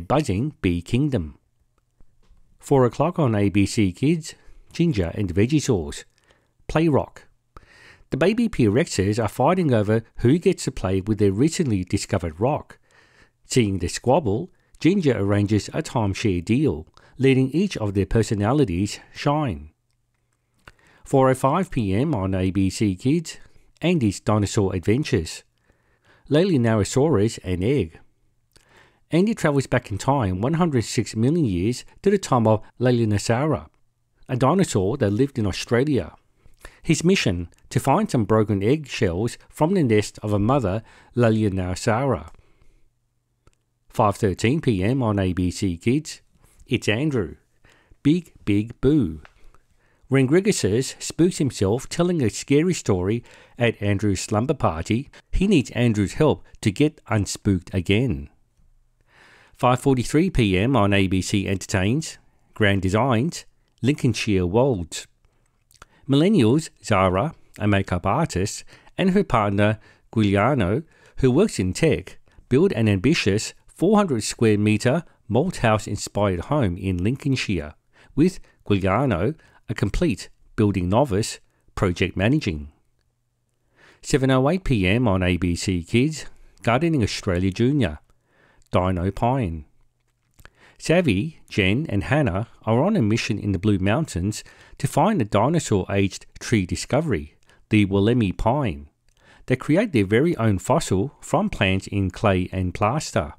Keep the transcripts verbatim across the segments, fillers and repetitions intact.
buzzing bee kingdom. four o'clock on A B C Kids, Ginger and Vegisaurs. Play rock. The baby P-Rexes are fighting over who gets to play with their recently discovered rock. Seeing the squabble, Ginger arranges a timeshare deal, letting each of their personalities shine. four oh five p m on A B C Kids, Andy's Dinosaur Adventures. Laelinosaurus and Egg. Andy travels back in time one hundred six million years to the time of Laelinosaura, a dinosaur that lived in Australia. His mission, to find some broken egg shells from the nest of a mother Laelinosaura. five thirteen p m on A B C Kids, It's Andrew. Big Big Boo. When Gregosus spooks himself telling a scary story at Andrew's slumber party, he needs Andrew's help to get unspooked again. five forty-three p m on A B C Entertains, Grand Designs, Lincolnshire Wolds. Millennials Zara, a makeup artist, and her partner Giuliano, who works in tech, build an ambitious four hundred square metre Malthouse-inspired home in Lincolnshire, with Giuliano, a complete building novice, project managing. seven oh eight p m on A B C Kids, Gardening Australia Junior. Dino Pine. Savvy, Jen and Hannah are on a mission in the Blue Mountains to find a dinosaur-aged tree discovery, the Wollemi pine. They create their very own fossil from plants in clay and plaster.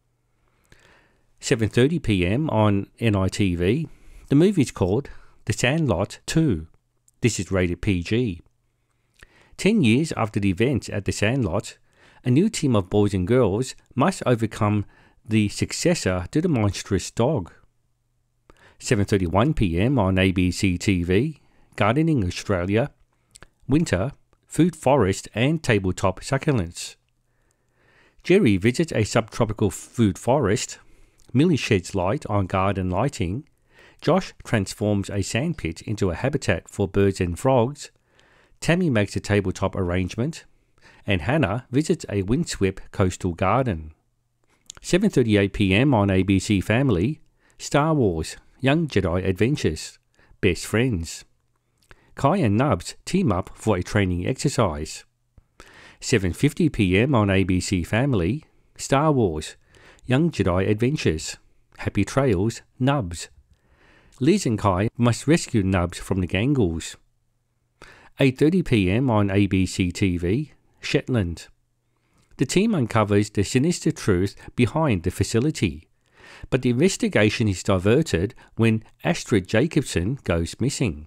seven thirty p m on N I T V, the movie's called The Sandlot two. This is rated P G. Ten years after the events at The Sandlot, a new team of boys and girls must overcome the successor to the monstrous dog. seven thirty-one p m on A B C T V, Gardening Australia, Winter, Food Forest and Tabletop Succulents. Jerry visits a subtropical food forest, Millie sheds light on garden lighting, Josh transforms a sandpit into a habitat for birds and frogs, Tammy makes a tabletop arrangement, and Hannah visits a windswept coastal garden. seven thirty-eight p m on A B C Family, Star Wars, Young Jedi Adventures, Best Friends. Kai and Nubs team up for a training exercise. seven fifty p m on A B C Family, Star Wars, Young Jedi Adventures, Happy Trails, Nubs. Liz and Kai must rescue Nubs from the Gangles. eight thirty p m on A B C T V, Shetland. The team uncovers the sinister truth behind the facility, but the investigation is diverted when Astrid Jacobson goes missing.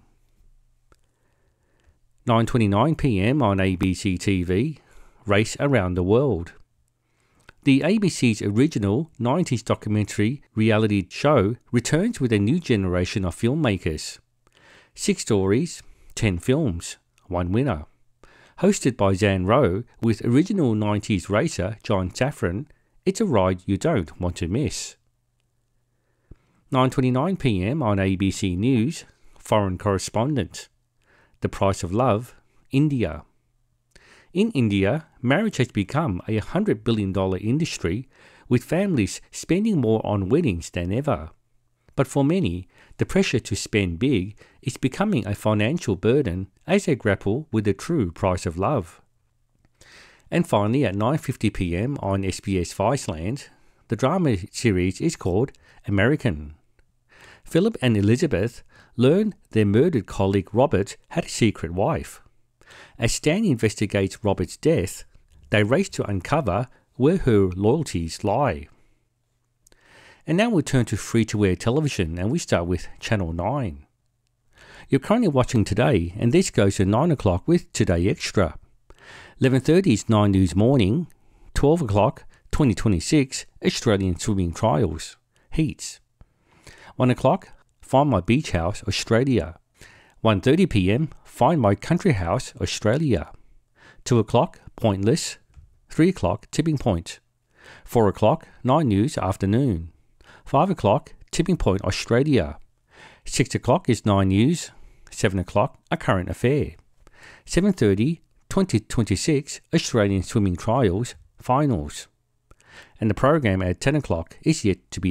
nine twenty-nine p m on A B C T V, Race Around the World. The A B C's original nineties documentary reality show returns with a new generation of filmmakers. Six stories, ten films, one winner. Hosted by Zan Rowe with original nineties racer John Safran, it's a ride you don't want to miss. nine twenty-nine p m on A B C News, Foreign Correspondent. The Price of Love, India. In India, marriage has become a one hundred billion dollars industry, with families spending more on weddings than ever. But for many, the pressure to spend big is becoming a financial burden as they grapple with the true price of love. And finally, at nine fifty p m on S B S Viceland, the drama series is called American. Philip and Elizabeth learn their murdered colleague Robert had a secret wife. As Stan investigates Robert's death, they race to uncover where her loyalties lie. And now we'll turn to free-to-air television, and we start with Channel nine. You're currently watching Today, and this goes to nine o'clock with Today Extra. eleven thirty is nine News Morning. twelve o'clock, twenty twenty-six, Australian Swimming Trials, Heats. one o'clock, Find My Beach House, Australia. one thirty p m, Find My Country House, Australia. two o'clock, Pointless. three o'clock, Tipping Point. four o'clock, nine News Afternoon. five o'clock, Tipping Point, Australia. six o'clock is nine News. seven o'clock, A Current Affair. seven thirty, twenty twenty-six Australian Swimming Trials, Finals. And the program at ten o'clock is yet to be